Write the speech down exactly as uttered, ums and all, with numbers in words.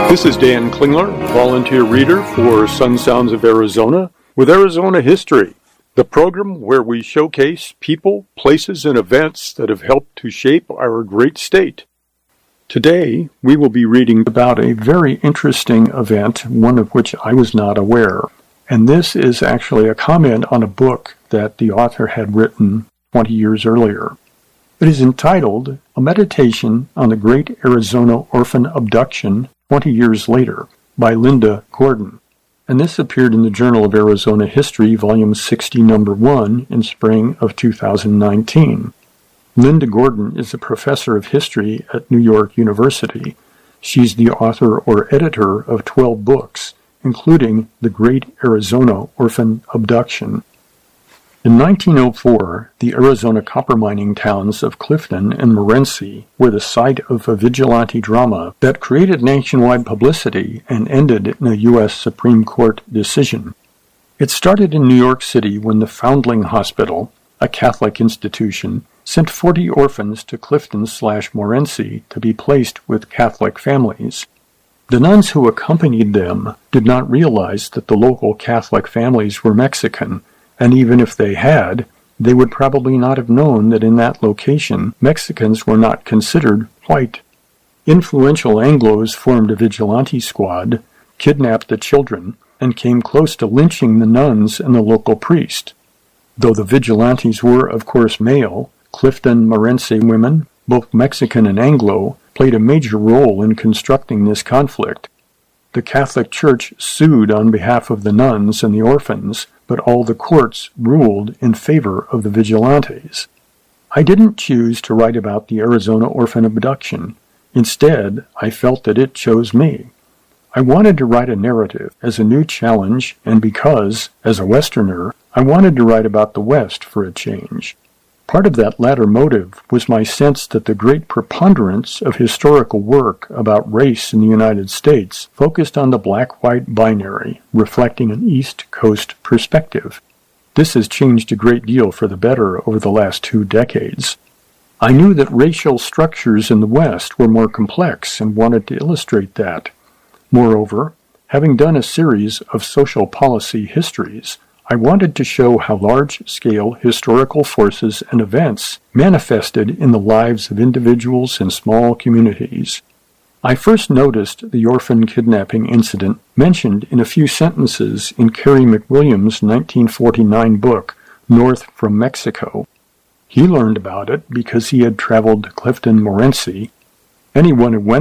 This is Dan Klingler, volunteer reader for Sun Sounds of Arizona with Arizona History, the program where we showcase people, places, and events that have helped to shape our great state. Today, we will be reading about a very interesting event, one of which I was not aware. And this is actually a comment on a book that the author had written twenty years earlier. It is entitled A Meditation on the Great Arizona Orphan Abduction twenty years Later by Linda Gordon. And this appeared in the Journal of Arizona History, Volume sixty, Number one, in spring of two thousand nineteen. Linda Gordon is a professor of history at New York University. She's the author or editor of twelve books, including The Great Arizona Orphan Abduction. In nineteen oh four, the Arizona copper mining towns of Clifton and Morenci were the site of a vigilante drama that created nationwide publicity and ended in a U S Supreme Court decision. It started in New York City when the Foundling Hospital, a Catholic institution, sent forty orphans to Clifton slash Morenci to be placed with Catholic families. The nuns who accompanied them did not realize that the local Catholic families were Mexican, and even if they had, they would probably not have known that in that location Mexicans were not considered white. Influential Anglos formed a vigilante squad, kidnapped the children, and came close to lynching the nuns and the local priest. Though the vigilantes were, of course, male, Clifton Morenci women, both Mexican and Anglo, played a major role in constructing this conflict. The Catholic Church sued on behalf of the nuns and the orphans, but all the courts ruled in favor of the vigilantes. I didn't choose to write about the Arizona orphan abduction. Instead, I felt that it chose me. I wanted to write a narrative as a new challenge, and because, as a Westerner, I wanted to write about the West for a change. Part of that latter motive was my sense that the great preponderance of historical work about race in the United States focused on the black-white binary, reflecting an East Coast perspective. This has changed a great deal for the better over the last two decades. I knew that racial structures in the West were more complex and wanted to illustrate that. Moreover, having done a series of social policy histories, I wanted to show how large-scale historical forces and events manifested in the lives of individuals and small communities. I first noticed the orphan kidnapping incident mentioned in a few sentences in Carey McWilliams' nineteen forty-nine book, North from Mexico. He learned about it because he had traveled to Clifton Morenci. Anyone who went